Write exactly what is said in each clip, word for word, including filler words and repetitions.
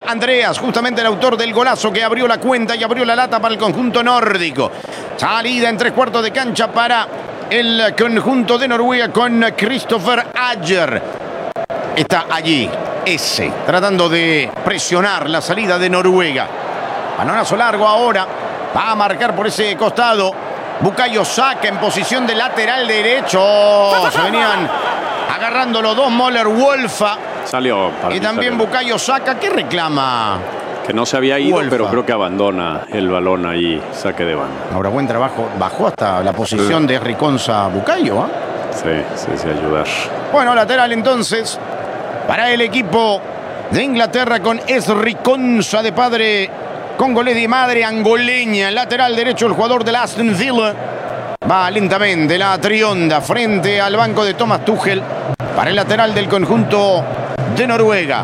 Andreas, justamente el autor del golazo que abrió la cuenta y abrió la lata para el conjunto nórdico. Salida en tres cuartos de cancha para el conjunto de Noruega con Kristoffer Ajer. Está allí, ese, tratando de presionar la salida de Noruega. Balonazo largo ahora. Va a marcar por ese costado. Bukayo Saka en posición de lateral derecho. Se venían agarrando los dos. Möller Wolfa. Salió. Y también salió. Bukayo Saka. ¿Qué reclama? Que no se había ido, Wolfa. Pero creo que abandona el balón ahí. Saque de banda. Ahora buen trabajo. Bajó hasta la posición sí. de Riconza Bukayo. ¿eh? Sí, sí, sí, ayudar. Bueno, lateral entonces para el equipo de Inglaterra con Esri Konsa, de padre congolés y madre angoleña. Lateral derecho el jugador del Aston Villa. Va lentamente la trionda frente al banco de Thomas Tuchel para el lateral del conjunto de Noruega.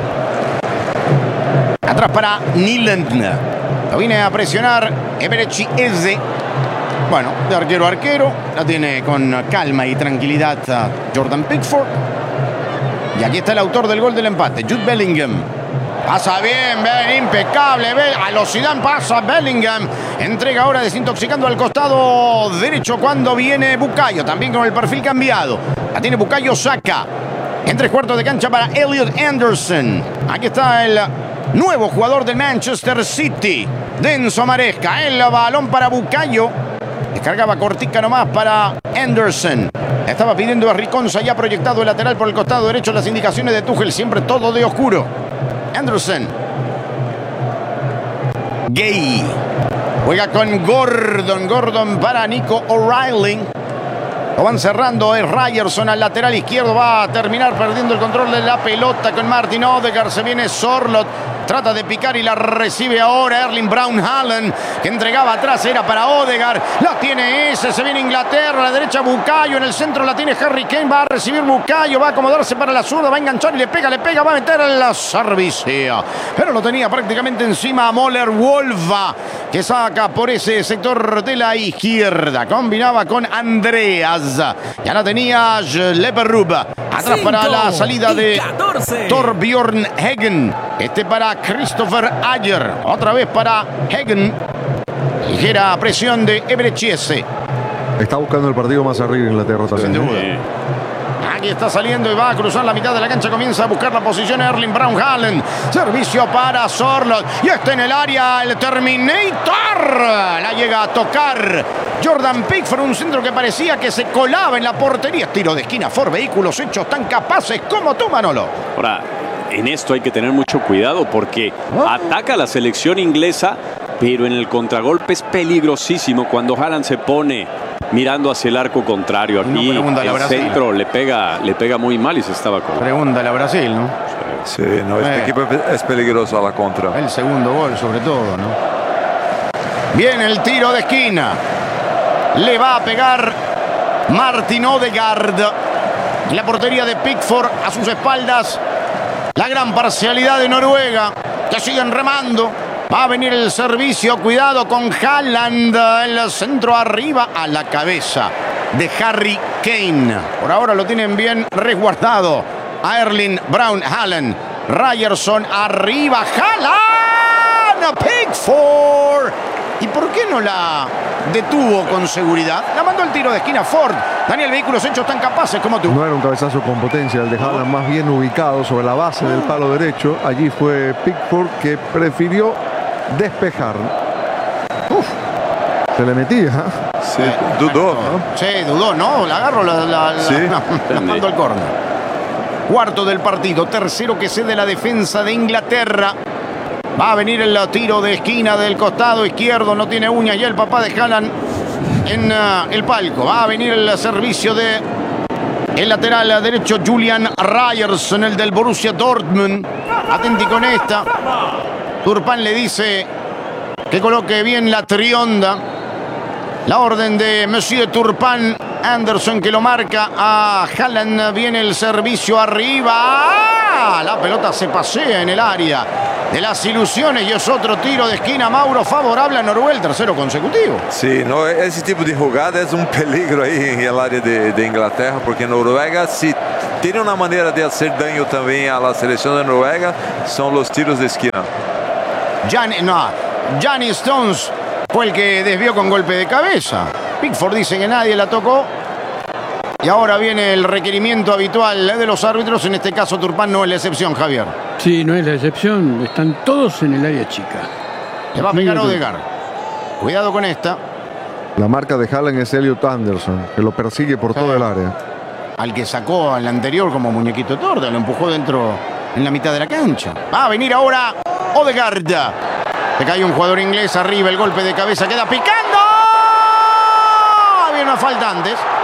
Atrás para Nyland. Lo viene a presionar Eberechi Eze. Bueno, de arquero a arquero. La tiene con calma y tranquilidad Jordan Pickford. Y aquí está el autor del gol del empate, Jude Bellingham. Pasa bien, ven, impecable. A los Zidane pasa Bellingham. Entrega ahora desintoxicando al costado derecho cuando viene Bukayo. También con el perfil cambiado. La tiene Bukayo Saka. En tres cuartos de cancha para Elliot Anderson. Aquí está el nuevo jugador del Manchester City, Denso Maresca. El balón para Bukayo. Descargaba cortica nomás para Anderson. Estaba pidiendo a Riconza, ya proyectado el lateral por el costado derecho. Las indicaciones de Tuchel, siempre todo de oscuro. Anderson. Gay. Juega con Gordon. Gordon para Nico O'Reilly. Lo van cerrando. Es Ryerson al lateral izquierdo. Va a terminar perdiendo el control de la pelota con Martin Odegaard. Se viene Sorloth. Trata de picar y la recibe ahora Erling Braun Haaland, que entregaba atrás, era para Odegaard. La tiene ese, se viene Inglaterra, a la derecha Bukayo, en el centro la tiene Harry Kane, va a recibir Bukayo, va a acomodarse para la zurda, va a enganchar y le pega, le pega, va a meter el servicio. Pero lo tenía prácticamente encima a Möller Wolfa, que saca por ese sector de la izquierda. Combinaba con Andreas. Ya la tenía Leperrub. Atrás para la salida de Torbjörn Hagen. Este para Kristoffer Ajer. Otra vez para Hagen. Ligera presión de Ebrechiese. Está buscando el partido más arriba Inglaterra también. Sin duda. Aquí está saliendo y va a cruzar la mitad de la cancha. Comienza a buscar la posición Erling Braun Haaland. Servicio para Sorloth. Y está en el área el Terminator. La llega a tocar Jordan Pickford. Un centro que parecía que se colaba en la portería. Tiro de esquina. For vehículos hechos tan capaces como tú, Manolo. Ahora, en esto hay que tener mucho cuidado porque oh. ataca a la selección inglesa, pero en el contragolpe es peligrosísimo cuando Haaland se pone mirando hacia el arco contrario. Aquí no, el centro le pega, le pega muy mal y se estaba con. Pregúntale a Brasil, ¿no? Sí, no, este eh. equipo es peligroso a la contra. El segundo gol, sobre todo, ¿no? Viene el tiro de esquina. Le va a pegar Martin Odegaard. En la portería de Pickford, a sus espaldas la gran parcialidad de Noruega, que siguen remando. Va a venir el servicio, cuidado con Haaland, el centro arriba a la cabeza de Harry Kane. Por ahora lo tienen bien resguardado a Erling Braun Haaland. Ryerson arriba, Haaland, Pickford. ¿Y por qué no la detuvo con seguridad? La mandó el tiro de esquina Ford. Daniel, vehículos hechos tan capaces como tú. No era un cabezazo con potencia, el de Haaland más bien ubicado sobre la base del palo derecho. Allí fue Pickford que prefirió despejar. Uf, se le metía. Sí, dudó, ¿no? Sí, dudó, ¿no? La agarro, la, la, sí. la, la, la mando al córner. Cuarto del partido, tercero que cede la defensa de Inglaterra. Va a venir el tiro de esquina del costado izquierdo. No tiene uñas ya el papá de Haaland en uh, el palco. Va a venir el servicio de el lateral derecho Julian Ryerson, el del Borussia Dortmund. Atenti con esta. Turpin le dice que coloque bien la trionda. La orden de Monsieur Turpin. Anderson que lo marca a Haaland. Viene el servicio arriba. ¡Ah! La pelota se pasea en el área de las ilusiones y es otro tiro de esquina, Mauro, favorable a Noruega, el tercero consecutivo. Sí, no, ese tipo de jugada es un peligro ahí en el área de, de Inglaterra, porque Noruega, si tiene una manera de hacer daño también a la selección de Noruega, son los tiros de esquina. Jan, no, Gianni Stones fue el que desvió con golpe de cabeza. Pickford dice que nadie la tocó. Y ahora viene el requerimiento habitual de los árbitros. En este caso Turpán no es la excepción, Javier. Sí, no es la excepción. Están todos en el área chica. Le va a pegar Odegaard. Cuidado con esta. La marca de Haaland es Elliot Anderson, que lo persigue por todo el área. Al que sacó al anterior como muñequito torta. Lo empujó dentro en la mitad de la cancha. Va a venir ahora Odegaard. Se cae un jugador inglés arriba. El golpe de cabeza queda picando. Había una falta antes.